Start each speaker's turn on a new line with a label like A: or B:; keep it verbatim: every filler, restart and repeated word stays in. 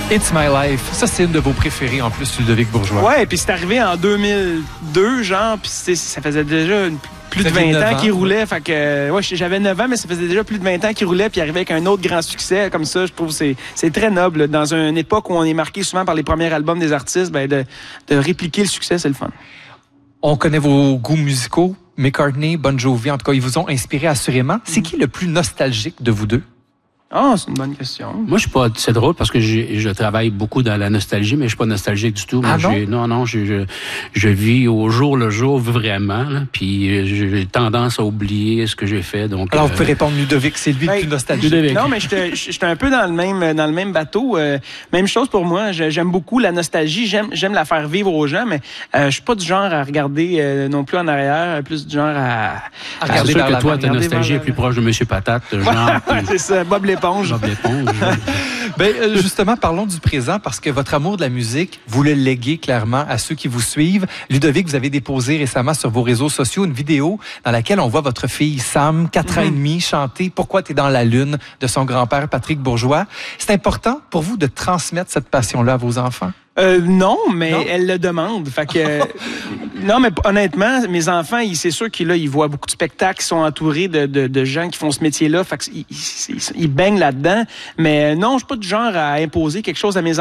A: It's My Life. Ça, c'est une de vos préférées en plus, Ludovic Bourgeois.
B: Ouais, puis c'est arrivé en deux mille deux, genre, puis ça faisait déjà une, plus de vingt ans qu'il roulait. Fait que, ouais, j'avais neuf ans, mais ça faisait déjà plus de vingt ans qu'il roulait, puis il arrivait avec un autre grand succès. Comme ça, je trouve que c'est, c'est très noble. Dans une époque où on est marqué souvent par les premiers albums des artistes, ben de, de répliquer le succès, c'est le fun.
A: On connaît vos goûts musicaux. McCartney, Bon Jovi, en tout cas, ils vous ont inspiré assurément. C'est qui le plus nostalgique de vous deux?
B: Ah, oh, c'est une bonne question.
C: Moi, je suis pas. C'est drôle parce que j'ai, je travaille beaucoup dans la nostalgie, mais je suis pas nostalgique du tout. Moi,
A: ah non?
C: J'ai, non, non, je, je, je vis au jour le jour vraiment. Là, puis j'ai tendance à oublier ce que j'ai fait. Donc.
A: Alors,
C: euh,
A: vous pouvez répondre Ludovic, c'est lui
B: ben,
A: le plus nostalgique.
B: Ludovic. Non, mais j'étais, j'étais un peu dans le même, dans le même bateau. Euh, même chose pour moi. J'aime beaucoup la nostalgie. J'aime, j'aime la faire vivre aux gens, mais euh, je suis pas du genre à regarder euh, non plus en arrière, plus du genre à.
C: à regarder c'est sûr que toi, ta nostalgie est plus proche de Monsieur Patate, genre.
B: Ouais, c'est ça, Bob l'éponge.
C: Bob l'éponge.
A: Ben, justement, parlons du présent parce que votre amour de la musique, vous le léguez clairement à ceux qui vous suivent. Ludovic, vous avez déposé récemment sur vos réseaux sociaux une vidéo dans laquelle on voit votre fille Sam, quatre mm-hmm. ans et demi, chanter « Pourquoi t'es dans la lune » de son grand-père Patrick Bourgeois. C'est important pour vous de transmettre cette passion-là à vos enfants?
B: Euh, non, mais
A: non?
B: elle le demande. Fait que, non, mais honnêtement, mes enfants, c'est sûr qu'ils là, ils voient beaucoup de spectacles, ils sont entourés de, de, de gens qui font ce métier-là. Fait qu'ils ils, ils, ils baignent là-dedans. Mais non, je suis pas du genre à imposer quelque chose à mes enfants.